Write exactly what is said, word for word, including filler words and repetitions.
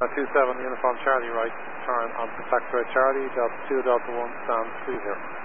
two seven Uniform Charlie right, turn on to taxiway Charlie, Delta two, Delta one, stand two here.